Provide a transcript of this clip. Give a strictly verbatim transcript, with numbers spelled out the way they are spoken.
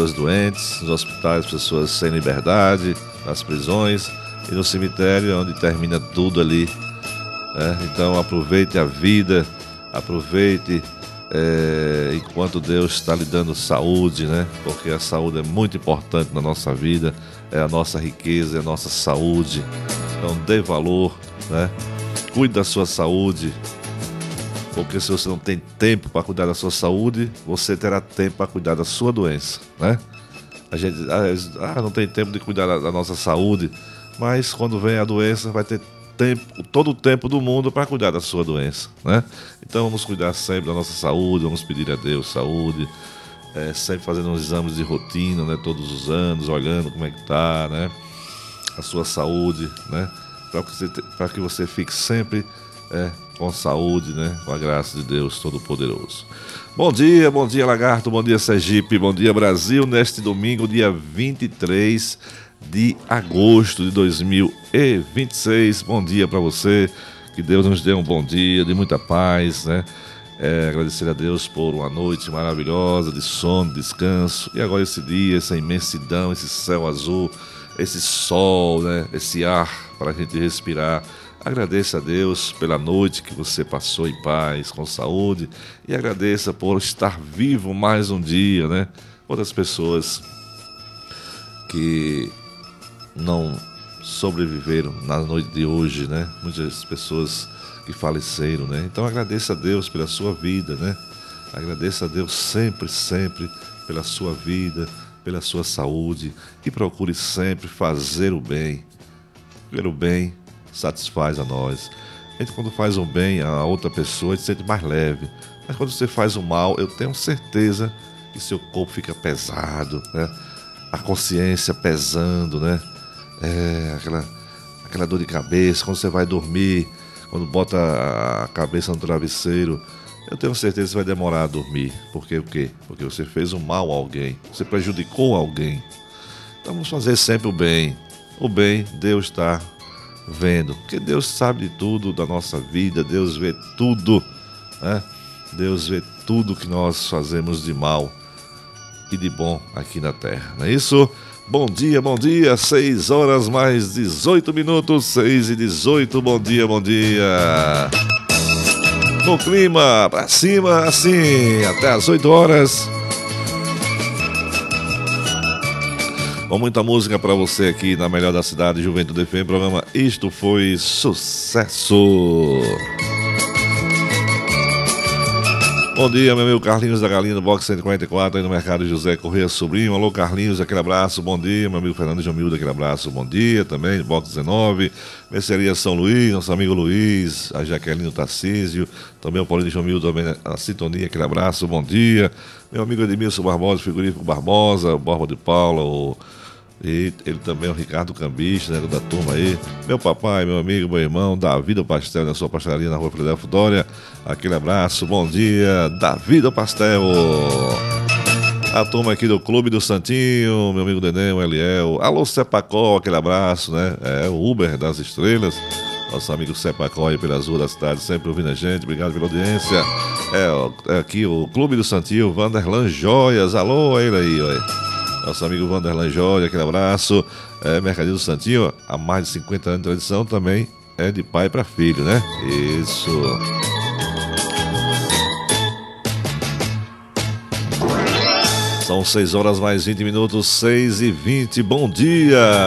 pessoas doentes, nos hospitais, pessoas sem liberdade, nas prisões e no cemitério, onde termina tudo ali. Né? Então aproveite a vida, aproveite é, enquanto Deus está lhe dando saúde, né? Porque a saúde é muito importante na nossa vida, é a nossa riqueza, é a nossa saúde. Então dê valor, né? Cuide da sua saúde, porque se você não tem tempo para cuidar da sua saúde, você terá tempo para cuidar da sua doença, né? A gente ah, não tem tempo de cuidar da, da nossa saúde, mas quando vem a doença vai ter tempo, todo o tempo do mundo para cuidar da sua doença, né? Então vamos cuidar sempre da nossa saúde, vamos pedir a Deus saúde, é, sempre fazendo uns exames de rotina, né? Todos os anos, olhando como é que tá, né? A sua saúde, né? Para que você, para que você fique sempre é, com saúde, né? Com a graça de Deus Todo-Poderoso. Bom dia, bom dia Lagarto, bom dia Sergipe, bom dia Brasil, neste domingo, dia vinte e três de agosto de dois mil e vinte e seis. Bom dia para você, que Deus nos dê um bom dia, de muita paz, né? É, agradecer a Deus por uma noite maravilhosa de sono, de descanso, e agora esse dia, essa imensidão, esse céu azul, esse sol, né? Esse ar para a gente respirar. Agradeça a Deus pela noite que você passou em paz, com saúde, e agradeça por estar vivo mais um dia, né? Outras pessoas que não sobreviveram na noite de hoje, né? Muitas pessoas que faleceram, né? Então agradeça a Deus pela sua vida, né? Agradeça a Deus sempre, sempre pela sua vida, pela sua saúde, e procure sempre fazer o bem. Ver o bem satisfaz a nós. A gente, quando faz o bem a outra pessoa, a gente se sente mais leve. Mas quando você faz o mal, eu tenho certeza que seu corpo fica pesado, né? A consciência pesando, né? É, aquela, aquela dor de cabeça, quando você vai dormir, quando bota a cabeça no travesseiro, eu tenho certeza que você vai demorar a dormir. Porque o quê? Porque você fez um mal a alguém, você prejudicou alguém. Então vamos fazer sempre o bem. O bem, Deus está vendo, porque Deus sabe de tudo da nossa vida, Deus vê tudo, né? Deus vê tudo que nós fazemos de mal e de bom aqui na terra, não é isso? Bom dia, bom dia, seis horas mais dezoito minutos, seis e dezoito, bom dia, bom dia. No clima, pra cima, assim, até as oito horas. Com muita música pra você aqui na Melhor da Cidade, Juventude F M, programa Isto Foi Sucesso. Bom dia, meu amigo Carlinhos da Galinha do Box cento e quarenta e quatro, aí no Mercado José Correia Sobrinho. Alô, Carlinhos, aquele abraço, bom dia. Meu amigo Fernando Jamildo, aquele abraço, bom dia também, do Box dezenove. Mercearia São Luís, nosso amigo Luiz, a Jaqueline Tarcísio, também o Paulinho Jamildo, também a sintonia, aquele abraço, bom dia. Meu amigo Edmilson Barbosa, figurífico Barbosa, o Borba de Paula, o... e ele também, o Ricardo Cambista, né, da turma aí. Meu papai, meu amigo, meu irmão, Davi do Pastel, na sua pastelaria na rua Filadelfo Dória. Aquele abraço, bom dia, Davi do Pastel. A turma aqui do Clube do Santinho, meu amigo Neném, o Eliel. Alô, Sepacol, aquele abraço, né? É o Uber das Estrelas. Nosso amigo Sepacol aí pelas ruas da cidade, sempre ouvindo a gente, obrigado pela audiência. É, é aqui o Clube do Santinho, Vanderlan Joias. Alô, ele aí, ó. Nosso amigo Vanderlan Jorge, aquele abraço. É, Mercadinho do Santinho, há mais de cinquenta anos de tradição, também é de pai para filho, né? Isso. São seis horas mais vinte minutos, seis e vinte. Bom dia!